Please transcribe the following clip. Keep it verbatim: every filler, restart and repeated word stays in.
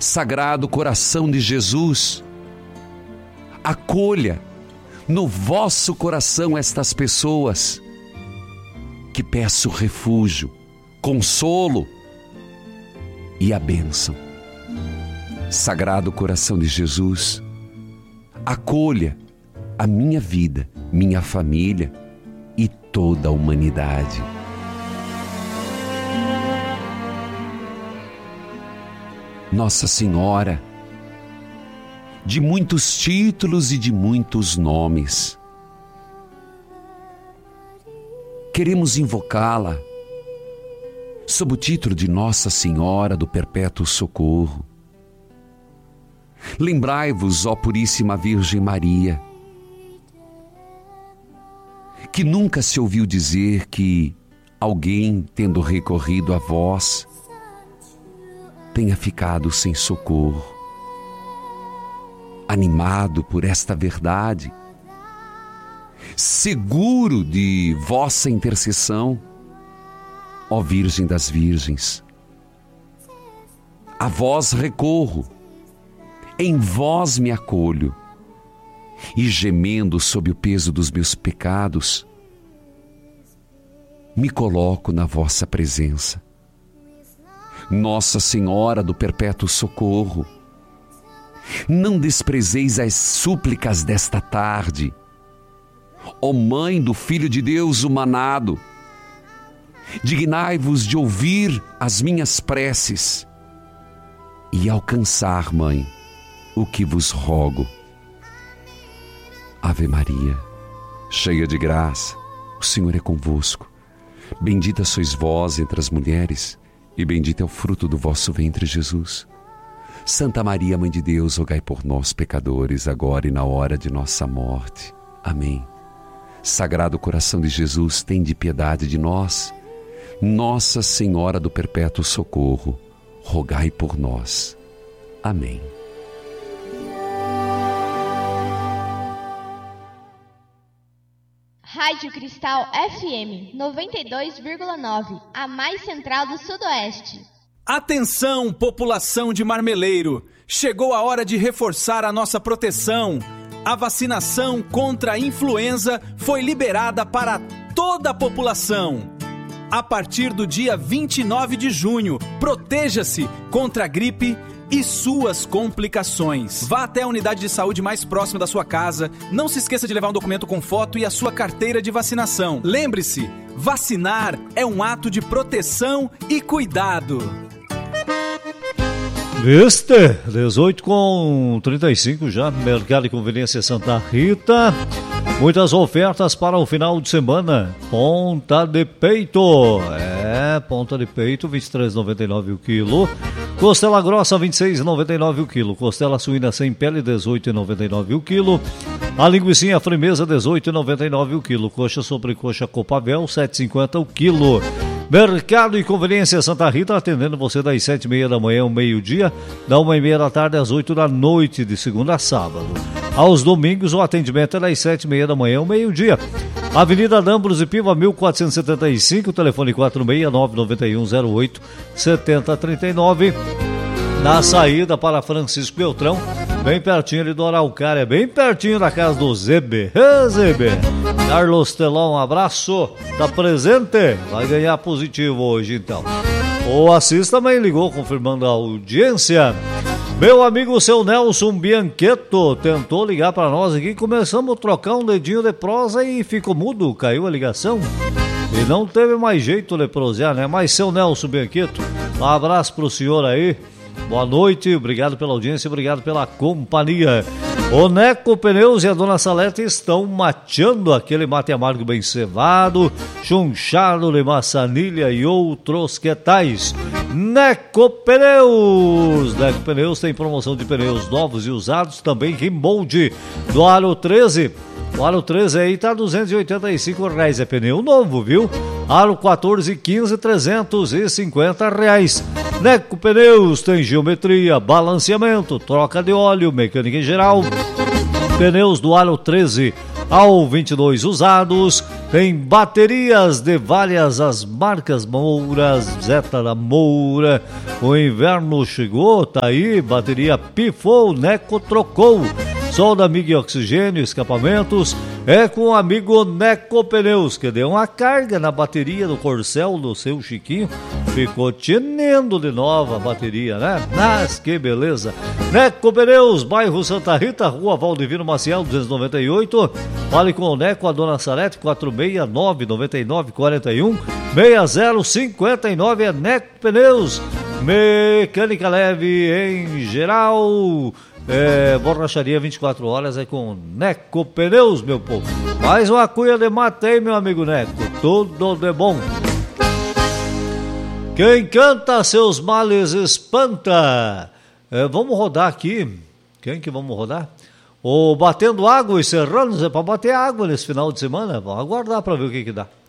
Sagrado coração de Jesus, acolha no vosso coração estas pessoas que peço refúgio, consolo e a bênção. Sagrado coração de Jesus, acolha a minha vida, minha família e toda a humanidade. Nossa Senhora, de muitos títulos e de muitos nomes, queremos invocá-la sob o título de Nossa Senhora do Perpétuo Socorro. Lembrai-vos, ó Puríssima Virgem Maria, que nunca se ouviu dizer que alguém, tendo recorrido a vós, tenha ficado sem socorro. Animado por esta verdade, seguro de vossa intercessão, ó Virgem das Virgens, a vós recorro, em vós me acolho, e gemendo sob o peso dos meus pecados, me coloco na vossa presença. Nossa Senhora do Perpétuo Socorro, não desprezeis as súplicas desta tarde. Ó Mãe do Filho de Deus humanado, dignai-vos de ouvir as minhas preces e alcançar, Mãe, o que vos rogo. Ave Maria, cheia de graça, o Senhor é convosco. Bendita sois vós entre as mulheres, e bendito é o fruto do vosso ventre, Jesus. Santa Maria, Mãe de Deus, rogai por nós, pecadores, agora e na hora de nossa morte. Amém. Sagrado coração de Jesus, tende piedade de nós. Nossa Senhora do Perpétuo Socorro, rogai por nós. Amém. Rádio Cristal F M noventa e dois vírgula nove, a mais central do Sudoeste. Atenção, população de Marmeleiro! Chegou a hora de reforçar a nossa proteção. A vacinação contra a influenza foi liberada para toda a população. A partir do dia vinte e nove de junho, proteja-se contra a gripe e suas complicações. Vá até a unidade de saúde mais próxima da sua casa. Não se esqueça de levar um documento com foto e a sua carteira de vacinação. Lembre-se, vacinar é um ato de proteção e cuidado. Este, dezoito com trinta e cinco já, Mercado e Conveniência Santa Rita. Muitas ofertas para o final de semana. Ponta de peito. É, ponta de peito, vinte e três reais e noventa e nove centavos o quilo. Costela grossa, vinte e seis reais e noventa e nove centavos o quilo. Costela suína sem pele, dezoito reais e noventa e nove centavos o quilo. A linguicinha frimeza, dezoito reais e noventa e nove centavos o quilo. Coxa sobre coxa Copavel, sete reais e cinquenta centavos o quilo. Mercado e Conveniência Santa Rita, atendendo você das sete e meia da manhã ao meio-dia, da uma e meia da tarde às oito da noite, de segunda a sábado. Aos domingos, o atendimento é das sete e meia da manhã ao meio-dia. Avenida Dambros e Piva, mil quatrocentos e setenta e cinco, telefone quatro seis nove nove um zero oito sete zero três nove. Na saída para Francisco Beltrão, bem pertinho ali do Araucária, bem pertinho da casa do Zebe. Ê, Zebe! Carlos Telão, um abraço, tá presente? Vai ganhar positivo hoje então. O Assis também ligou confirmando a audiência. Meu amigo seu Nelson Biancheto tentou ligar para nós aqui, começamos a trocar um dedinho de prosa e ficou mudo, caiu a ligação. E não teve mais jeito de prosear, né? Mas seu Nelson Biancheto, um abraço pro senhor aí. Boa noite, obrigado pela audiência, obrigado pela companhia. O Neco Pneus e a Dona Salete estão mateando aquele mate amargo bem cevado, chunchado de maçanilha e outros que tais. Neco Pneus! Neco Pneus tem promoção de pneus novos e usados, também remold do Aro treze. O Aro treze aí tá duzentos e oitenta e cinco reais, é pneu novo, viu? Aro quatorze e quinze, trezentos e cinquenta reais. Neco Pneus tem geometria, balanceamento, troca de óleo, mecânica em geral. Pneus do Aro treze, ao vinte e dois usados. Tem baterias de várias as marcas Moura, Zeta da Moura. O inverno chegou, tá aí, bateria pifou, Neco trocou. Solda amigo e oxigênio, escapamentos, é com o amigo Neco Pneus, que deu uma carga na bateria do Corcel do seu Chiquinho. Ficou tinendo de nova a bateria, né? Mas que beleza! Neco Pneus, bairro Santa Rita, rua Valdivino Maciel, duzentos e noventa e oito. Fale com o Neco, a Dona Sarete, quatro seis nove nove nove quatro um seis zero cinco nove. É Neco Pneus, mecânica leve em geral. É, borracharia vinte e quatro horas é com Neco Pneus, meu povo. Mais uma cuia de mate aí, meu amigo Neco. Tudo de bom. Quem canta seus males espanta. É, vamos rodar aqui. Quem que vamos rodar? O Batendo Água e Serranos é para bater água nesse final de semana. Vamos aguardar para ver o que que dá.